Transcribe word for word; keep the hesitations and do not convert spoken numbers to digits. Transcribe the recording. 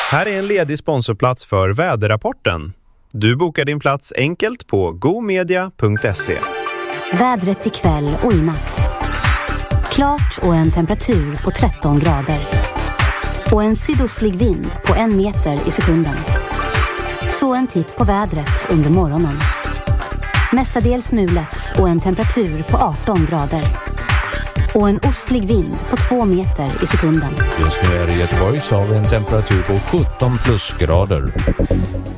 Här är en ledig sponsorplats för väderrapporten. Du bokar din plats enkelt på gomedia punkt se. Vädret ikväll och i natt. Klart och en temperatur på tretton grader. Och en sydostlig vind på en meter i sekunden. Så en titt på vädret under morgonen. Mestadels mulet och en temperatur på arton grader. Och en ostlig vind på två meter i sekunden. Just nu är det i Göteborg så har vi en temperatur på sjutton plusgrader.